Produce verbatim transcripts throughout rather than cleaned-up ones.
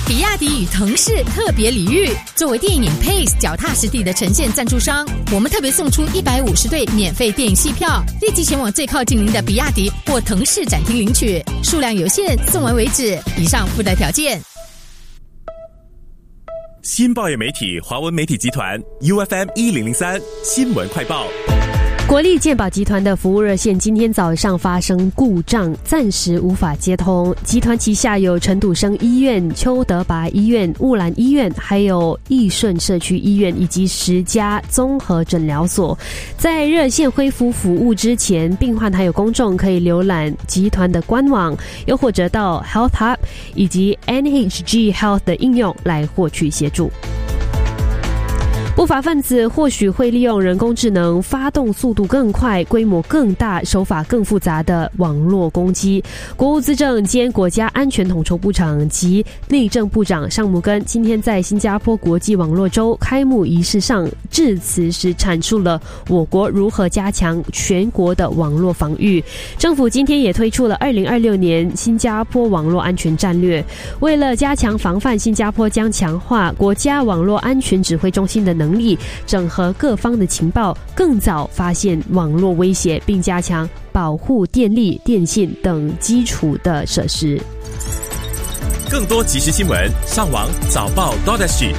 比亚迪与腾势特别礼遇，作为电影 Pace 脚踏实地的呈现赞助商，我们特别送出一百五十对免费电影戏票，立即前往最靠近您的比亚迪或腾势展厅领取，数量有限，送完为止。以上附带条件。 新报业媒体华文媒体集团 U F M 一零零三新闻快报。 国立健保集团的服务热线今天早上发生故障，暂时无法接通。集团旗下有陈笃生医院、邱德拔医院、雾兰医院，还有益顺社区医院以及十家综合诊疗所。在热线恢复服务之前，病患还有公众可以浏览集团的官网，又或者到 Health Hub 以及 N H G Health 的应用来获取协助。不法分子或许会利用人工智能发动速度更快、规模更大、手法更复杂的网络攻击。国务资政兼国家安全统筹部长及内政部长尚姆根今天在新加坡国际网络周开幕仪式上致辞时阐述了我国如何加强全国的网络防御。政府今天也推出了二零二六年新加坡网络安全战略。为了加强防范，新加坡将强化国家网络安全指挥中心的能力，能力整合各方的情报，更早发现网络威胁，并加强保护电力、电信等基础的设施。 更多即时新闻，上网早报 .sg。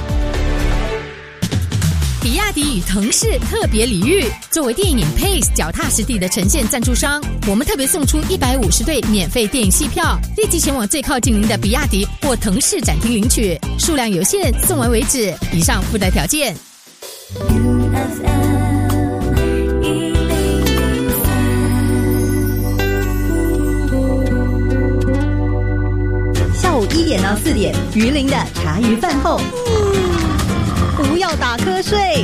比亚迪与腾势特别礼遇，作为电影 Pace 脚踏实地的呈现赞助商，我们特别送出一百五十对免费电影戏票，立即前往最靠近您的比亚迪或腾势展厅领取，数量有限，送完为止。以上附带条件。 U F M 一零零三，下午一点到四点，鱼鳞的茶余饭后，不要打瞌睡。